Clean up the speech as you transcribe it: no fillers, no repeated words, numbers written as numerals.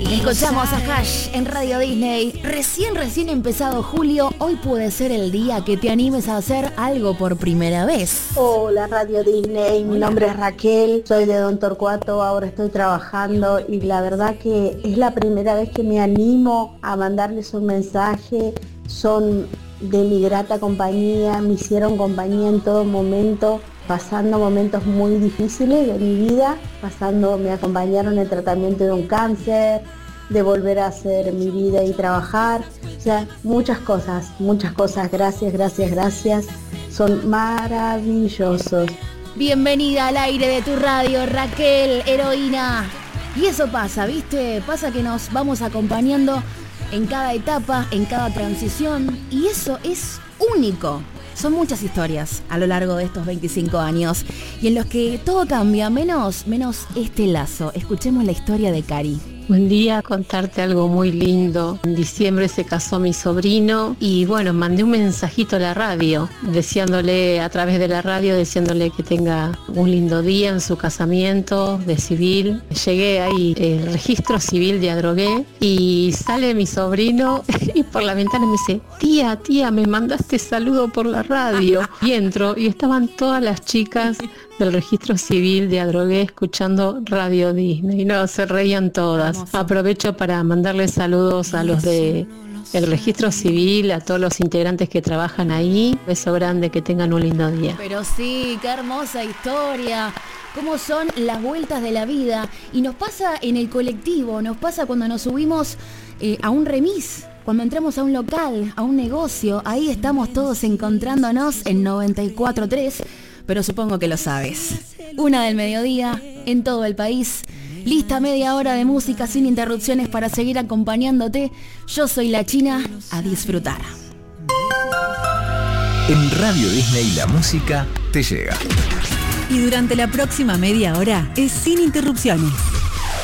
Escuchamos a Hash en Radio Disney. Recién empezado julio, hoy puede ser el día que te animes a hacer algo por primera vez. Hola Radio Disney, mi nombre es Raquel, soy de Don Torcuato, ahora estoy trabajando y la verdad que es la primera vez que me animo a mandarles un mensaje. Son de mi grata compañía, me hicieron compañía en todo momento, pasando momentos muy difíciles de mi vida, me acompañaron en el tratamiento de un cáncer, de volver a hacer mi vida y trabajar, o sea, muchas cosas, gracias, son maravillosos. Bienvenida al aire de tu radio, Raquel, heroína. Y eso pasa, ¿viste? Pasa que nos vamos acompañando en cada etapa, en cada transición, y eso es único. Son muchas historias a lo largo de estos 25 años y en los que todo cambia, menos este lazo. Escuchemos la historia de Cari. Buen día, contarte algo muy lindo. En diciembre se casó mi sobrino y bueno, mandé un mensajito a la radio, a través de la radio, deseándole que tenga un lindo día en su casamiento de civil. Llegué ahí, el registro civil de Adrogué, y sale mi sobrino y por la ventana me dice, tía, me mandaste saludo por la radio. Y entro y estaban todas las chicas del registro civil de Adrogué escuchando Radio Disney. No, se reían todas. Aprovecho para mandarles saludos a los de el registro civil, a todos los integrantes que trabajan ahí. Beso grande, que tengan un lindo día. Pero sí, qué hermosa historia. Cómo son las vueltas de la vida. Y nos pasa en el colectivo, nos pasa cuando nos subimos a un remis. Cuando entramos a un local, a un negocio, ahí estamos todos encontrándonos en 94.3, pero supongo que lo sabes. 1 del mediodía, en todo el país. Lista media hora de música sin interrupciones para seguir acompañándote. Yo soy la China, a disfrutar. En Radio Disney la música te llega. Y durante la próxima media hora es sin interrupciones.